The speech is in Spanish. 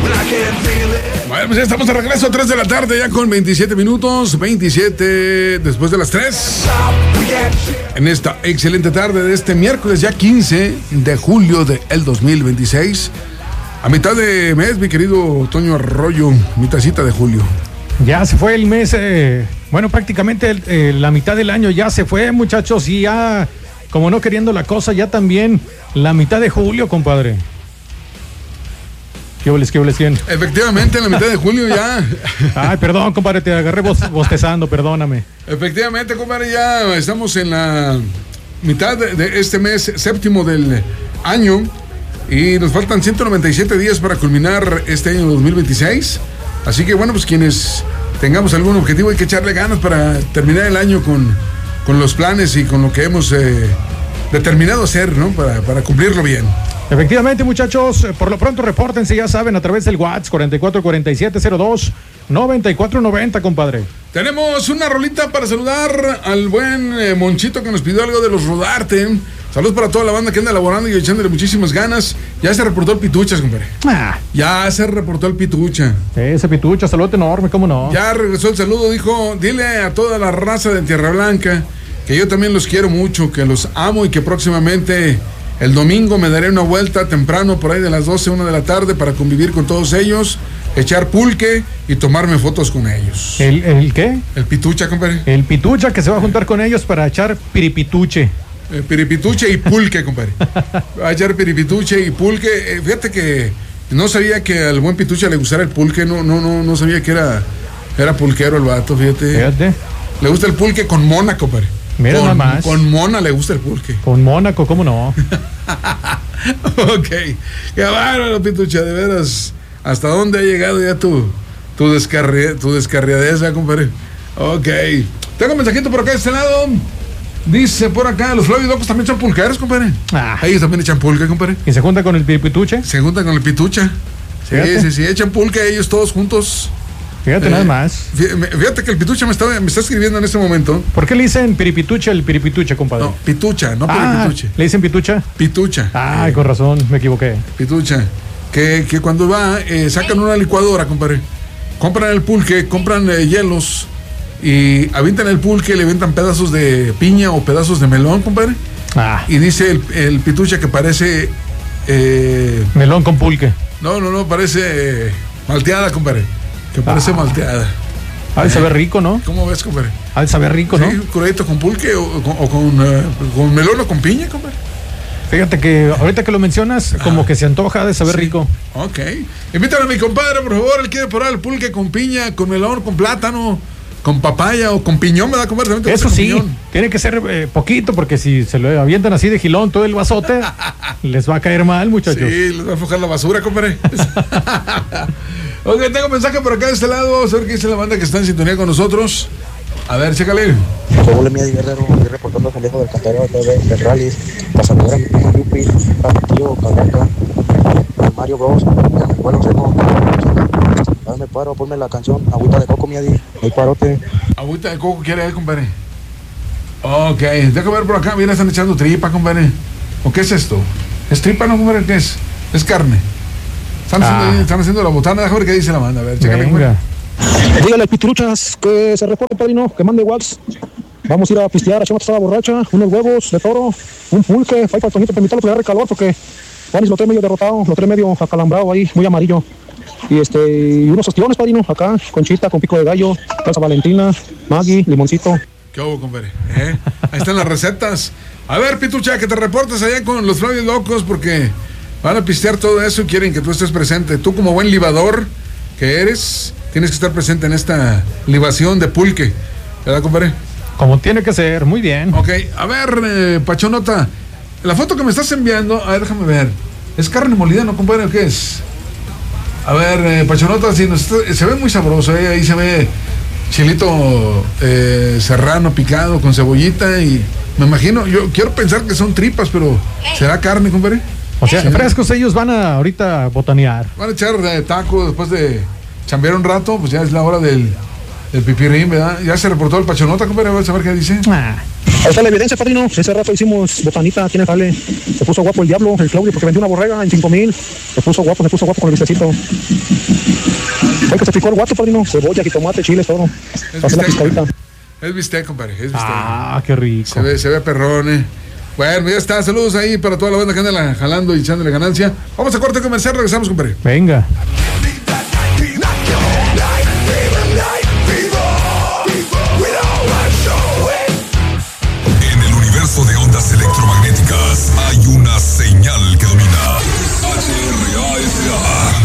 Bueno, pues ya estamos de regreso a 3 de la tarde, ya con 27 minutos, 27 después de las 3. En esta excelente tarde de este miércoles, ya 15 de julio del 2026. A mitad de mes, mi querido Toño Arroyo, mitadcita de julio. Ya se fue el mes, bueno, prácticamente la mitad del año ya se fue, muchachos, y ya, como no queriendo la cosa, ya también la mitad de julio, compadre. ¿Qué hueles, quién? Efectivamente, en la mitad de julio ya. Ay, perdón, compadre, te agarré bostezando, perdóname. Efectivamente, compadre, ya estamos en la mitad de este mes séptimo del año y nos faltan 197 días para culminar este año 2026. Así que, bueno, pues quienes tengamos algún objetivo hay que echarle ganas para terminar el año con los planes y con lo que hemos determinado hacer, ¿no? Para cumplirlo bien. Efectivamente, muchachos, por lo pronto repórtense, ya saben, a través del WhatsApp 444702-9490, compadre. Tenemos una rolita para saludar al buen Monchito que nos pidió algo de los Rodarte. Saludos para toda la banda que anda elaborando y echándole muchísimas ganas. Ya se reportó el Pituchas, compadre. Ya se reportó el Pitucha. Ese Pitucha, saludo enorme, ¿cómo no? Ya regresó el saludo, dijo, dile a toda la raza de Tierra Blanca que yo también los quiero mucho, que los amo y que próximamente el domingo me daré una vuelta temprano por ahí de las 12, 1 de la tarde para convivir con todos ellos, echar pulque y tomarme fotos con ellos. ¿El qué? El Pitucha, compadre. El Pitucha que se va a juntar con ellos para echar piripituche. Piripituche y pulque, compadre. Va a echar piripituche y pulque. Fíjate que no sabía que al buen Pitucha le gustara el pulque, no sabía que era pulquero el vato, fíjate. Le gusta el pulque con mona, compadre. Mira nada más. Con mona le gusta el pulque. Con Mónaco, ¿cómo no? Ok. Qué bárbaro, Pitucha, de veras. ¿Hasta dónde ha llegado ya tu descarriadez, compadre? Ok. Tengo un mensajito por acá de este lado. Dice por acá, los Flavios Locos también son pulqueros, compadre. Ellos también echan pulque, compadre. ¿Y se junta con el Pituche? Se juntan con el Pitucha. Sí, echan pulque ellos todos juntos. Fíjate nada más. Fíjate que el Pitucha me está escribiendo en este momento. ¿Por qué le dicen piripituche al piripituche, compadre? No, Pitucha, no piripituche. ¿Le dicen pitucha? Pitucha. Ay, con razón, me equivoqué. Pitucha. Que cuando va, sacan una licuadora, compadre. Compran el pulque, compran hielos y avientan el pulque, le avientan pedazos de piña o pedazos de melón, compadre. Y dice el Pitucha que parece... melón con pulque. No, parece malteada, compadre. Que parece malteada. Ha de saber rico, ¿no? ¿Cómo ves, compadre? Ha de saber rico, ¿no? Sí, un curadito con pulque o con melón o con piña, compadre. Fíjate que ahorita que lo mencionas, como que se antoja de saber rico. Ok. Invítale a mi compadre, por favor. Él quiere probar el pulque con piña, con melón, con plátano, con papaya o con piñón, ¿verdad, compadre? Eso sí, tiene que ser poquito, porque si se lo avientan así de gilón todo el vasote, les va a caer mal, muchachos. Sí, les va a aflojar la basura, compadre. Ok, tengo un mensaje por acá de este lado. Vamos a ver qué dice la banda que está en sintonía con nosotros. A ver, chécale. Hola, mi Guerrero, estoy reportando a Alejo del Cantarero de Rallys para saludar a mi primo Yupi, a mi tío Calanca, a Mario Bros. Bueno, dame paro, ponme la canción Agüita de Coco, mi Adi. Ahí parote. Agüita de Coco quiere él, compadre. Ok, déjame ver por acá. Mira, están echando tripa, compadre. ¿O qué es esto? ¿Es tripa, no, compadre? ¿Qué es? Es carne. Están haciendo la botana, déjame ver qué dice la banda. A ver, chécale. Dígale al Pituchas que se reporte, padrino, que mande WhatsApp. Vamos a ir a pistear, a echar una tostada borracha, unos huevos de toro, un pulque, ahí para Toñito, permítalo que le agarre calor, porque Juanis lo trae medio derrotado, lo trae medio acalambrado ahí, muy amarillo. Y unos ostiones, padrino, acá, conchita, con pico de gallo, salsa Valentina, Maggi, limoncito. ¿Qué hubo, compadre? Ahí están las recetas. A ver, Pitucha, que te reportes allá con los Flavios Locos, porque van a pistear todo eso y quieren que tú estés presente. Tú, como buen libador que eres, tienes que estar presente en esta libación de pulque, ¿verdad, compadre? Como tiene que ser, muy bien. Ok, a ver, Pachonota, la foto que me estás enviando, a ver, déjame ver. ¿Es carne molida, no, compadre, o qué es? A ver, Pachonota, si se ve muy sabroso, ahí se ve chilito serrano picado con cebollita y me imagino, yo quiero pensar que son tripas, pero ¿será carne, compadre? O sea, frescos ellos van a ahorita botanear. Van a echar taco después de chambear un rato, pues ya es la hora del El pipirín, ¿verdad? Ya se reportó el Pachonota, compadre, vamos a ver qué dice. Ahí está la evidencia, padrino. Ese rato hicimos botanita, tiene jale. Se puso guapo el diablo, el Claudio, porque vendió una borrega en 5,000. Se puso guapo con el bistecito. Fue que se picó el guato, padrino. Cebolla, jitomate, chile, todo. Hace la piscadita. Es bistec, compadre, es bistec. Ah, qué rico. Se ve perrón, Bueno, ya está. Saludos ahí para toda la banda que anda jalando y echándole ganancia. Vamos a corte comercial, regresamos, compadre. Venga.